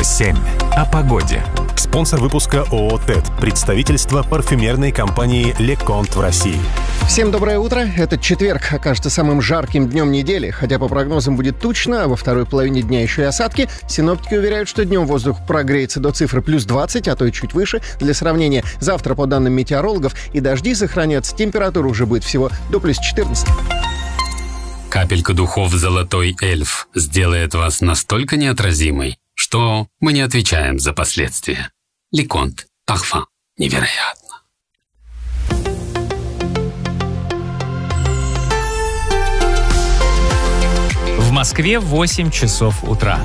7 о погоде. Спонсор выпуска ООО «ТЭД», представительство парфюмерной компании «Леконт» в России. Всем доброе утро. Этот четверг окажется самым жарким днем недели. Хотя по прогнозам будет тучно, а во второй половине дня еще и осадки. Синоптики уверяют, что днем воздух прогреется до цифры плюс 20, а то и чуть выше. Для сравнения, завтра, по данным метеорологов, и дожди сохранятся. Температура уже будет всего до плюс 14. Капелька духов «Золотой эльф» сделает вас настолько неотразимой, что мы не отвечаем за последствия. Леконт. Парфум. Невероятно. В Москве 8 часов утра.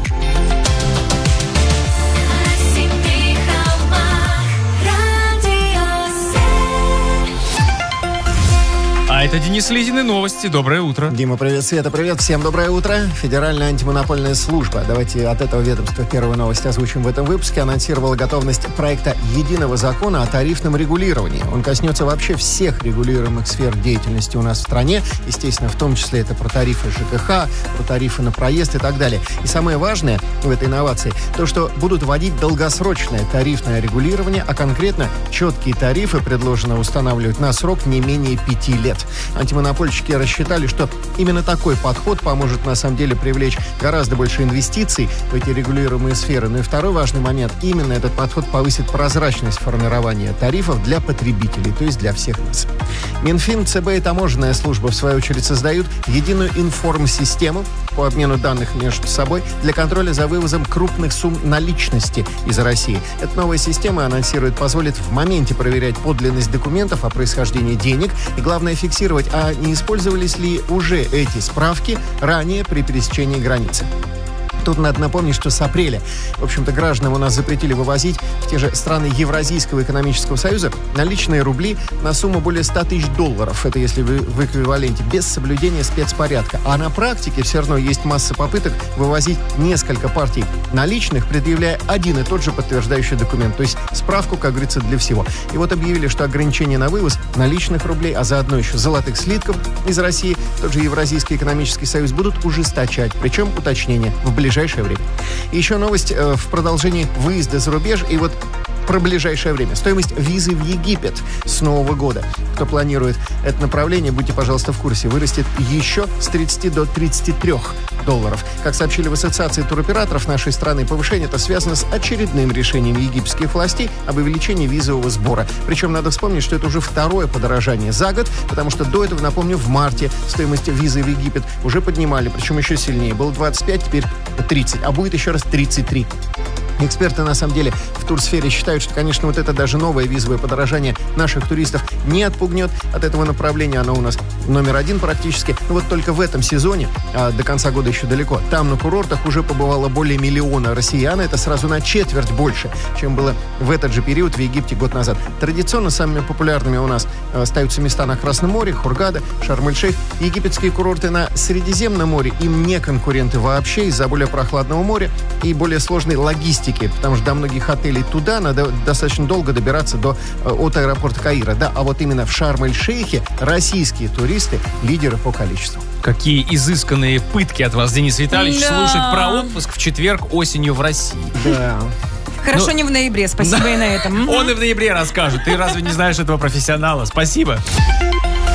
А это Денис Лизин, новости. Доброе утро. Дима, привет, Света, привет. Всем доброе утро. Федеральная антимонопольная служба, давайте от этого ведомства первую новость озвучим в этом выпуске, анонсировала готовность проекта единого закона о тарифном регулировании. Он коснется вообще всех регулируемых сфер деятельности у нас в стране. Естественно, в том числе это про тарифы ЖКХ, про тарифы на проезд и так далее. И самое важное в этой инновации, то, что будут вводить долгосрочное тарифное регулирование, а конкретно четкие тарифы предложено устанавливать на срок не менее 5 лет. Антимонопольщики рассчитали, что именно такой подход поможет на самом деле привлечь гораздо больше инвестиций в эти регулируемые сферы. Ну и второй важный момент, именно этот подход повысит прозрачность формирования тарифов для потребителей, то есть для всех нас. Минфин, ЦБ и таможенная служба в свою очередь создают единую информсистему по обмену данных между собой для контроля за вывозом крупных сумм наличности из России. Эта новая система, анонсирует, позволит в моменте проверять подлинность документов о происхождении денег и, главное, фиксировать, а не использовались ли уже эти справки ранее при пересечении границы. Тут надо напомнить, что с апреля, в общем-то, гражданам у нас запретили вывозить в те же страны Евразийского экономического союза наличные рубли на сумму более $100 тысяч. Это если в эквиваленте, без соблюдения спецпорядка. А на практике все равно есть масса попыток вывозить несколько партий наличных, предъявляя один и тот же подтверждающий документ. То есть справку, как говорится, для всего. И вот объявили, что ограничения на вывоз наличных рублей, а заодно еще золотых слитков из России, тот же Евразийский экономический союз, будут ужесточать. Причем, уточнение, в ближайшее время. И еще новость в продолжении выезда за рубеж. И вот про ближайшее время. Стоимость визы в Египет с Нового года. Кто планирует это направление, будьте, пожалуйста, в курсе, вырастет еще с 30 до $33. Как сообщили в Ассоциации туроператоров нашей страны, повышение это связано с очередным решением египетских властей об увеличении визового сбора. Причем надо вспомнить, что это уже второе подорожание за год, потому что до этого, напомню, в марте стоимость визы в Египет уже поднимали, причем еще сильнее. Было 25, теперь 30, а будет еще раз 33. Эксперты, на самом деле, в турсфере считают, что, конечно, вот это даже новое визовое подорожание наших туристов не отпугнет от этого направления. Оно у нас номер один практически. Но вот только в этом сезоне, а до конца года еще далеко, там на курортах уже побывало более 1 миллиона россиян. Это сразу на четверть больше, чем было в этот же период в Египте год назад. Традиционно самыми популярными у нас остаются места на Красном море, Хургада, Шарм-эль-Шейх. Египетские курорты на Средиземном море им не конкуренты вообще из-за более прохладного моря и более сложной логистики, потому что до многих отелей туда надо достаточно долго добираться от аэропорта Каира. Да, а вот именно в Шарм-эль-Шейхе российские туристы лидеры по количеству. Какие изысканные пытки от вас, Денис Витальевич, слушать про отпуск в четверг осенью в России. Да. Хорошо, не в ноябре, спасибо и на этом. Он и в ноябре расскажет. Ты разве не знаешь этого профессионала? Спасибо.